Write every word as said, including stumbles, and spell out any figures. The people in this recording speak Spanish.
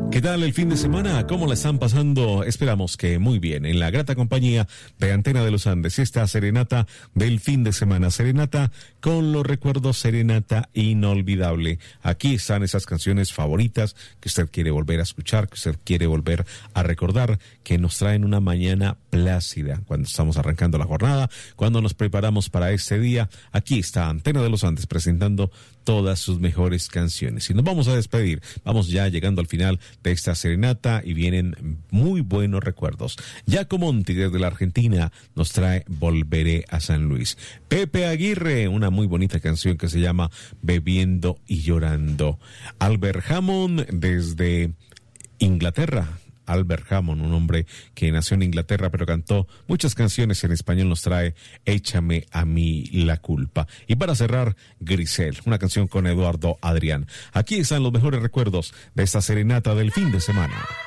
¿Qué tal el fin de semana? ¿Cómo la están pasando? Esperamos que muy bien. En la grata compañía de Antena de los Andes, esta serenata del fin de semana. Serenata con los recuerdos, serenata inolvidable. Aquí están esas canciones favoritas que usted quiere volver a escuchar, que usted quiere volver a recordar, que nos traen una mañana plácida cuando estamos arrancando la jornada, cuando nos preparamos para este día. Aquí está Antena de los Andes presentando todas sus mejores canciones. Y nos vamos a despedir. Vamos ya llegando al final de esta serenata y vienen muy buenos recuerdos. Jaco Monti desde la Argentina nos trae Volveré a San Luis. Pepe Aguirre, una muy bonita canción que se llama Bebiendo y Llorando. Albert Hammond desde Inglaterra. Albert Hammond, un hombre que nació en Inglaterra pero cantó muchas canciones en español, nos trae Échame a mí la culpa. Y para cerrar, Grisel, una canción con Eduardo Adrián. Aquí están los mejores recuerdos de esta serenata del fin de semana.